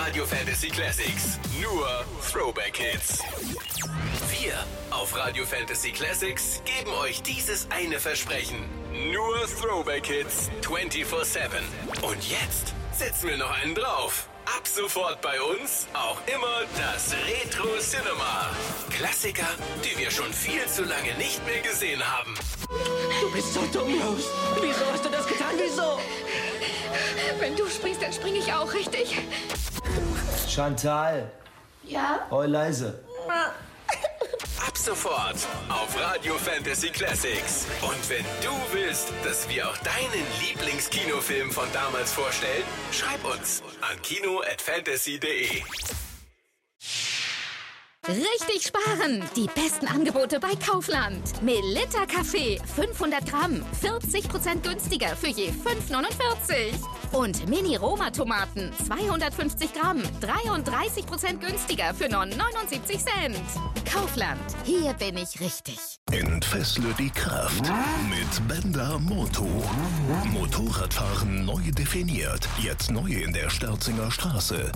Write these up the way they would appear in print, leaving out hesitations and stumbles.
Radio Fantasy Classics. Nur Throwback Hits. Wir auf Radio Fantasy Classics geben euch dieses eine Versprechen. Nur Throwback Hits 24/7. Und jetzt setzen wir noch einen drauf. Ab sofort bei uns auch immer das Retro Cinema. Klassiker, die wir schon viel zu lange nicht mehr gesehen haben. Du bist so dumm, Rose. Wieso hast du das getan? Wieso? Wenn du springst, dann springe ich auch, richtig? Chantal. Ja? Hoi leise. Ab sofort auf Radio Fantasy Classics. Und wenn du willst, dass wir auch deinen Lieblingskinofilm von damals vorstellen, schreib uns an kino@fantasy.de. Richtig sparen! Die besten Angebote bei Kaufland. Melitta Kaffee, 500 Gramm, 40% günstiger für je 5,49. Und Mini-Roma-Tomaten, 250 Gramm, 33% günstiger für nur 79 Cent. Kaufland, hier bin ich richtig. Entfessle die Kraft mit Bender Moto. Motorradfahren neu definiert. Jetzt neu in der Sterzinger Straße.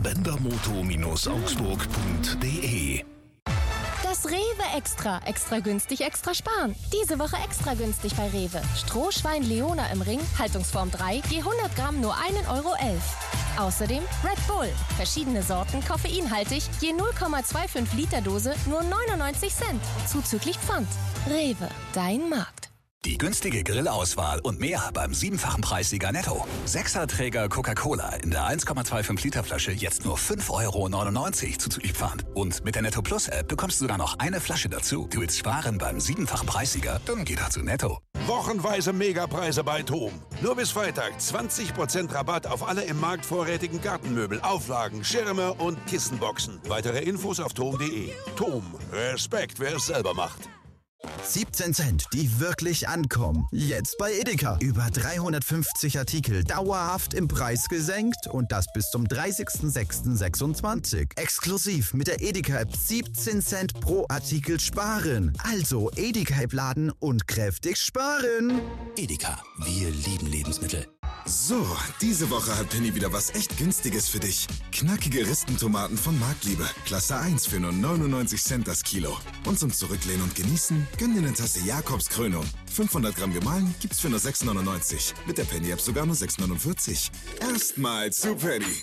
bendermoto-augsburg.de. Das Rewe Extra. Extra günstig, extra sparen. Diese Woche extra günstig bei Rewe. Strohschwein Leona im Ring, Haltungsform 3, je 100 Gramm nur 1,11 €. Außerdem Red Bull. Verschiedene Sorten, koffeinhaltig, je 0,25 Liter Dose, nur 99 Cent. Zuzüglich Pfand. Rewe, dein Markt. Die günstige Grillauswahl und mehr beim 7-fachen Preissieger Netto. 6er-Träger Coca-Cola in der 1,25 Liter Flasche jetzt nur 5,99 € zuzüglich Pfand. Und mit der Netto Plus App bekommst du sogar noch eine Flasche dazu. Du willst sparen beim 7-fachen Preissieger? Dann geh doch zu Netto. Wochenweise Megapreise bei TOM. Nur bis Freitag 20% Rabatt auf alle im Markt vorrätigen Gartenmöbel, Auflagen, Schirme und Kissenboxen. Weitere Infos auf tom.de. TOM. Respekt, wer es selber macht. 17 Cent, die wirklich ankommen. Jetzt bei Edeka. Über 350 Artikel dauerhaft im Preis gesenkt und das bis zum 30.06.26. Exklusiv mit der Edeka-App 17 Cent pro Artikel sparen. Also Edeka-App laden und kräftig sparen. Edeka, wir lieben Lebensmittel. So, diese Woche hat Penny wieder was echt Günstiges für dich. Knackige Ristentomaten von Marktliebe. Klasse 1 für nur 99 Cent das Kilo. Und zum Zurücklehnen und Genießen, gönn dir eine Tasse Jakobskrönung. 500 Gramm gemahlen gibt's für nur 6,99. Mit der Penny-App sogar nur 6,49. Erstmal zu Penny.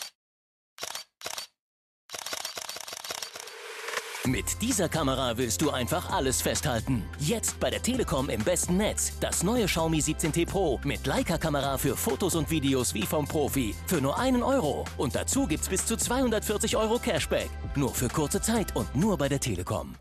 Mit dieser Kamera willst du einfach alles festhalten. Jetzt bei der Telekom im besten Netz. Das neue Xiaomi 17T Pro mit Leica-Kamera für Fotos und Videos wie vom Profi. Für nur 1 €. Und dazu gibt's bis zu 240 € Cashback. Nur für kurze Zeit und nur bei der Telekom.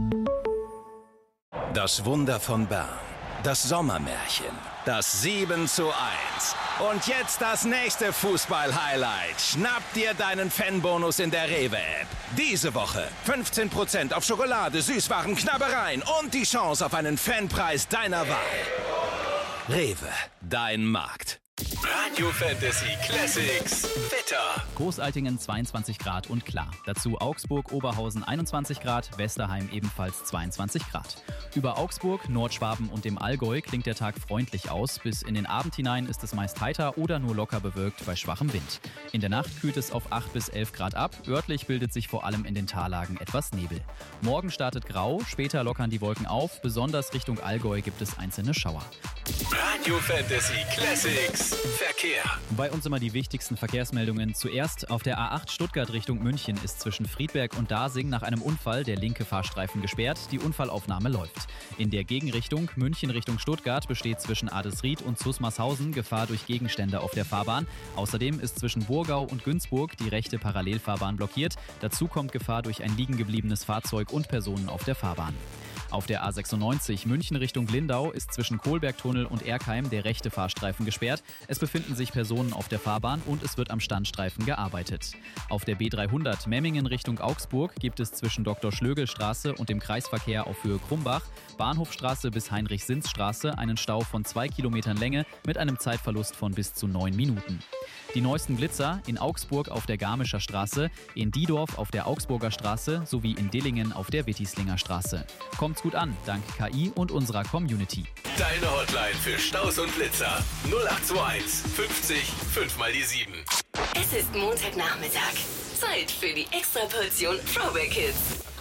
Das Wunder von Bern. Das Sommermärchen. Das 7:1. Und jetzt das nächste Fußball-Highlight. Schnapp dir deinen Fanbonus in der Rewe-App. Diese Woche 15% auf Schokolade, Süßwaren, Knabbereien und die Chance auf einen Fanpreis deiner Wahl. Rewe, dein Markt. Radio Fantasy Classics. Wetter. Großaltingen 22 Grad und klar. Dazu Augsburg, Oberhausen 21 Grad, Westerheim ebenfalls 22 Grad. Über Augsburg, Nordschwaben und dem Allgäu klingt der Tag freundlich aus. Bis in den Abend hinein ist es meist heiter oder nur locker bewölkt bei schwachem Wind. In der Nacht kühlt es auf 8 bis 11 Grad ab. Örtlich bildet sich vor allem in den Tallagen etwas Nebel. Morgen startet grau, später lockern die Wolken auf. Besonders Richtung Allgäu gibt es einzelne Schauer. Radio Fantasy Classics. Verkehr. Bei uns immer die wichtigsten Verkehrsmeldungen. Zuerst auf der A8 Stuttgart Richtung München ist zwischen Friedberg und Dasing nach einem Unfall der linke Fahrstreifen gesperrt. Die Unfallaufnahme läuft. In der Gegenrichtung München Richtung Stuttgart besteht zwischen Adelsried und Zusmarshausen Gefahr durch Gegenstände auf der Fahrbahn. Außerdem ist zwischen Burgau und Günzburg die rechte Parallelfahrbahn blockiert. Dazu kommt Gefahr durch ein liegengebliebenes Fahrzeug und Personen auf der Fahrbahn. Auf der A96 München Richtung Lindau ist zwischen Kohlbergtunnel und Erkheim der rechte Fahrstreifen gesperrt. Es befinden sich Personen auf der Fahrbahn und es wird am Standstreifen gearbeitet. Auf der B300 Memmingen Richtung Augsburg gibt es zwischen Dr.-Schlögl-Straße und dem Kreisverkehr auf Höhe Krumbach, Bahnhofstraße bis Heinrich-Sinz-Straße einen Stau von 2 Kilometern Länge mit einem Zeitverlust von bis zu 9 Minuten. Die neuesten Blitzer in Augsburg auf der Garmischer Straße, in Diedorf auf der Augsburger Straße sowie in Dillingen auf der Wittislinger Straße. Kommt's gut an, dank KI und unserer Community. Deine Hotline für Staus und Blitzer 0821 50 5 mal die 7. Es ist Montagnachmittag. Zeit für die Extraportion Throwback Hits.